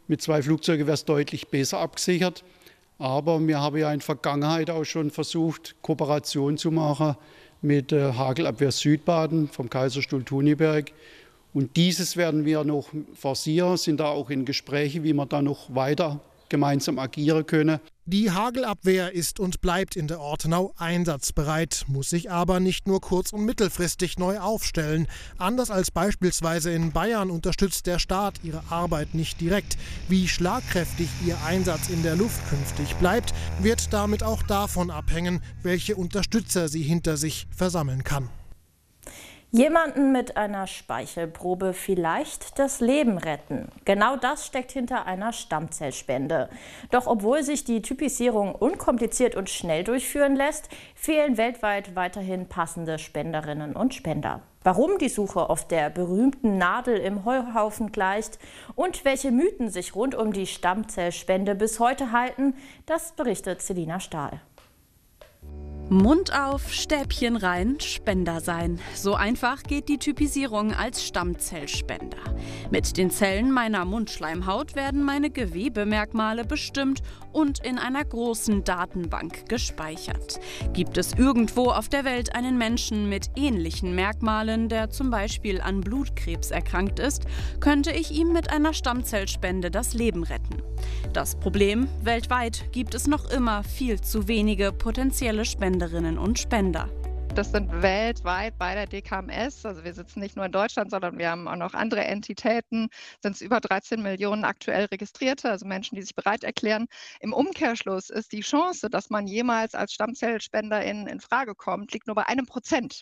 Mit 2 Flugzeugen wäre es deutlich besser abgesichert. Aber wir haben ja in der Vergangenheit auch schon versucht, Kooperation zu machen mit Hagelabwehr Südbaden vom Kaiserstuhl Thuniberg. Und dieses werden wir noch forcieren, sind da auch in Gesprächen, wie wir da noch weiter gemeinsam agieren können. Die Hagelabwehr ist und bleibt in der Ortenau einsatzbereit, muss sich aber nicht nur kurz- und mittelfristig neu aufstellen. Anders als beispielsweise in Bayern unterstützt der Staat ihre Arbeit nicht direkt. Wie schlagkräftig ihr Einsatz in der Luft künftig bleibt, wird damit auch davon abhängen, welche Unterstützer sie hinter sich versammeln kann. Jemanden mit einer Speichelprobe vielleicht das Leben retten. Genau das steckt hinter einer Stammzellspende. Doch obwohl sich die Typisierung unkompliziert und schnell durchführen lässt, fehlen weltweit weiterhin passende Spenderinnen und Spender. Warum die Suche auf der berühmten Nadel im Heuhaufen gleicht und welche Mythen sich rund um die Stammzellspende bis heute halten, das berichtet Selina Stahl. Mund auf, Stäbchen rein, Spender sein. So einfach geht die Typisierung als Stammzellspender. Mit den Zellen meiner Mundschleimhaut werden meine Gewebemerkmale bestimmt und in einer großen Datenbank gespeichert. Gibt es irgendwo auf der Welt einen Menschen mit ähnlichen Merkmalen, der zum Beispiel an Blutkrebs erkrankt ist, könnte ich ihm mit einer Stammzellspende das Leben retten. Das Problem: weltweit gibt es noch immer viel zu wenige potenzielle Spenderinnen und Spender. Das sind weltweit bei der DKMS, also wir sitzen nicht nur in Deutschland, sondern wir haben auch noch andere Entitäten, sind es über 13 Millionen aktuell Registrierte, also Menschen, die sich bereit erklären. Im Umkehrschluss ist die Chance, dass man jemals als Stammzellspenderin in Frage kommt, liegt nur bei 1%.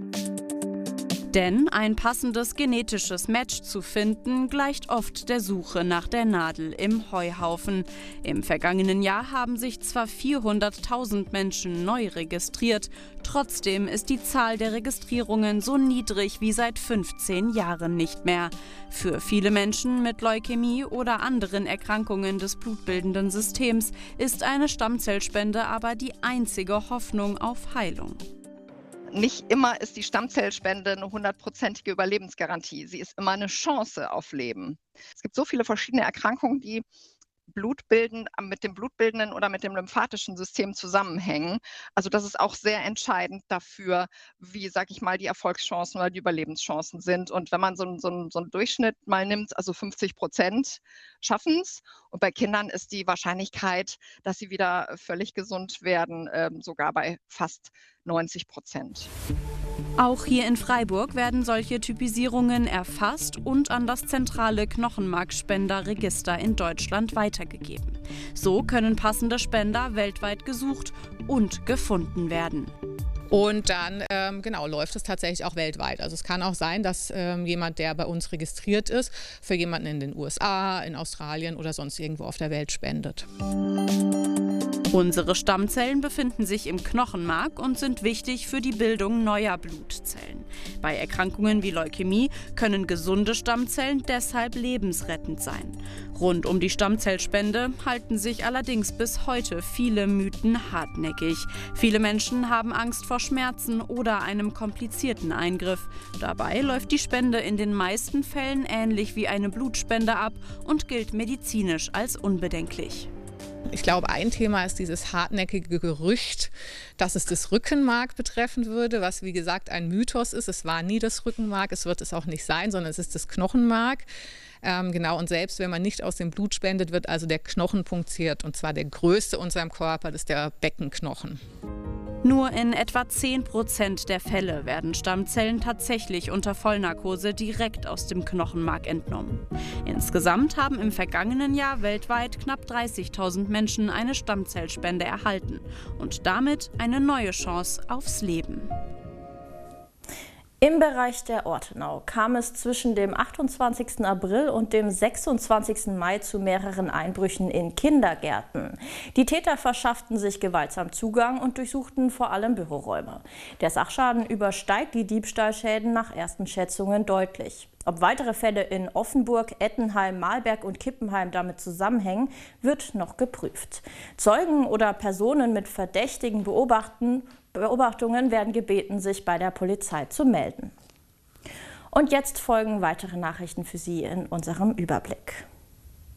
Denn ein passendes genetisches Match zu finden, gleicht oft der Suche nach der Nadel im Heuhaufen. Im vergangenen Jahr haben sich zwar 400.000 Menschen neu registriert, trotzdem ist die Zahl der Registrierungen so niedrig wie seit 15 Jahren nicht mehr. Für viele Menschen mit Leukämie oder anderen Erkrankungen des blutbildenden Systems ist eine Stammzellspende aber die einzige Hoffnung auf Heilung. Nicht immer ist die Stammzellspende eine 100%ige Überlebensgarantie. Sie ist immer eine Chance auf Leben. Es gibt so viele verschiedene Erkrankungen, die mit dem blutbildenden oder mit dem lymphatischen System zusammenhängen. Also das ist auch sehr entscheidend dafür, wie, sag ich mal, die Erfolgschancen oder die Überlebenschancen sind. Und wenn man so einen Durchschnitt mal nimmt, also 50% schaffen es. Und bei Kindern ist die Wahrscheinlichkeit, dass sie wieder völlig gesund werden, sogar bei fast 90%. Auch hier in Freiburg werden solche Typisierungen erfasst und an das zentrale Knochenmarkspenderregister in Deutschland weitergegeben. So können passende Spender weltweit gesucht und gefunden werden. Und dann läuft es tatsächlich auch weltweit. Also es kann auch sein, dass jemand, der bei uns registriert ist, für jemanden in den USA, in Australien oder sonst irgendwo auf der Welt spendet. Unsere Stammzellen befinden sich im Knochenmark und sind wichtig für die Bildung neuer Blutzellen. Bei Erkrankungen wie Leukämie können gesunde Stammzellen deshalb lebensrettend sein. Rund um die Stammzellspende halten sich allerdings bis heute viele Mythen hartnäckig. Viele Menschen haben Angst vor Schmerzen oder einem komplizierten Eingriff. Dabei läuft die Spende in den meisten Fällen ähnlich wie eine Blutspende ab und gilt medizinisch als unbedenklich. Ich glaube, ein Thema ist dieses hartnäckige Gerücht, dass es das Rückenmark betreffen würde, was wie gesagt ein Mythos ist. Es war nie das Rückenmark, es wird es auch nicht sein, sondern es ist das Knochenmark. Und selbst wenn man nicht aus dem Blut spendet, wird also der Knochen punktiert, und zwar der größte unserem Körper, das ist der Beckenknochen. Nur in etwa 10% der Fälle werden Stammzellen tatsächlich unter Vollnarkose direkt aus dem Knochenmark entnommen. Insgesamt haben im vergangenen Jahr weltweit knapp 30.000 Menschen eine Stammzellspende erhalten und damit eine neue Chance aufs Leben. Im Bereich der Ortenau kam es zwischen dem 28. April und dem 26. Mai zu mehreren Einbrüchen in Kindergärten. Die Täter verschafften sich gewaltsam Zugang und durchsuchten vor allem Büroräume. Der Sachschaden übersteigt die Diebstahlschäden nach ersten Schätzungen deutlich. Ob weitere Fälle in Offenburg, Ettenheim, Mahlberg und Kippenheim damit zusammenhängen, wird noch geprüft. Zeugen oder Personen mit verdächtigen Beobachtungen werden gebeten, sich bei der Polizei zu melden. Und jetzt folgen weitere Nachrichten für Sie in unserem Überblick.